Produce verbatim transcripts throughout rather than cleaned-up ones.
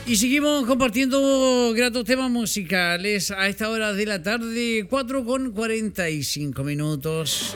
Y seguimos compartiendo gratos temas musicales a esta hora de la tarde, cuatro con cuarenta y cinco minutos.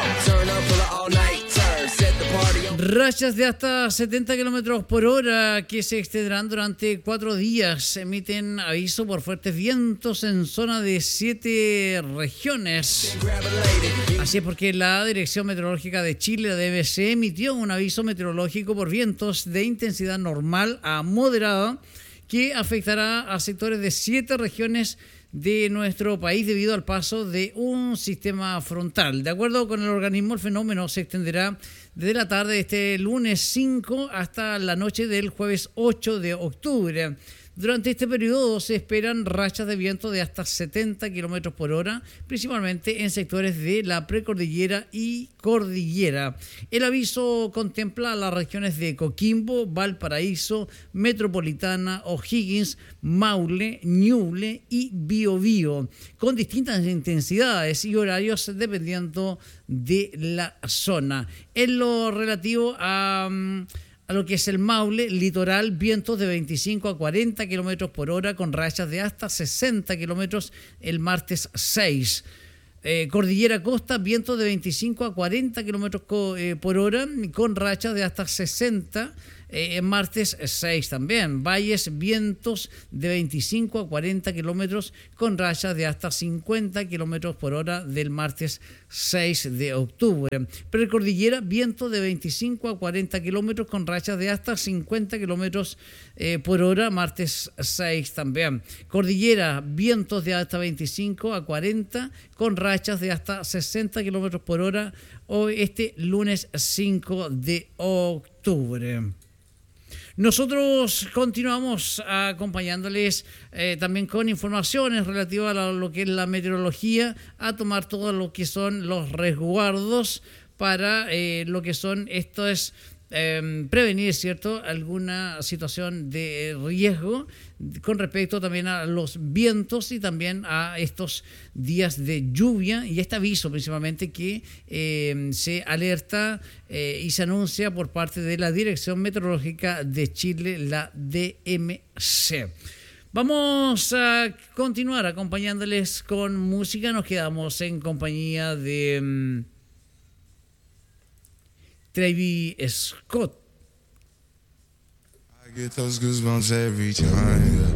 Rachas de hasta setenta kilómetros por hora que se extenderán durante cuatro días. Emiten aviso por fuertes vientos en zona de siete regiones. Así es, porque la Dirección Meteorológica de Chile, la D M C, emitió un aviso meteorológico por vientos de intensidad normal a moderada que afectará a sectores de siete regiones de nuestro país debido al paso de un sistema frontal. De acuerdo con el organismo, el fenómeno se extenderá desde la tarde de este lunes cinco hasta la noche del jueves ocho de octubre. Durante este periodo se esperan rachas de viento de hasta setenta kilómetros por hora, principalmente en sectores de la precordillera y cordillera. El aviso contempla las regiones de Coquimbo, Valparaíso, Metropolitana, O'Higgins, Maule, Ñuble y Biobío, con distintas intensidades y horarios dependiendo de la zona. En lo relativo a... A lo que es el Maule, litoral, vientos de veinticinco a cuarenta kilómetros por hora con rachas de hasta sesenta kilómetros el martes seis. Eh, Cordillera Costa, vientos de veinticinco a cuarenta kilómetros eh, por hora con rachas de hasta sesenta eh, martes seis también. Valles, vientos de veinticinco a cuarenta kilómetros con rachas de hasta cincuenta kilómetros por hora del martes seis de octubre. Precordillera, vientos de veinticinco a cuarenta kilómetros con rachas de hasta cincuenta kilómetros eh, por hora, martes seis también. Cordillera, vientos de hasta veinticinco a cuarenta con rachas de hasta sesenta kilómetros por hora, hoy este lunes cinco de octubre. Nosotros continuamos acompañándoles eh, también con informaciones relativas a lo que es la meteorología, a tomar todo lo que son los resguardos para eh, lo que son estos, eh, prevenir, ¿cierto?, alguna situación de riesgo con respecto también a los vientos y también a estos días de lluvia y este aviso principalmente que eh, se alerta eh, y se anuncia por parte de la Dirección Meteorológica de Chile, la D M C. Vamos a continuar acompañándoles con música. Nos quedamos en compañía de um, Travis Scott. I get those goosebumps every time.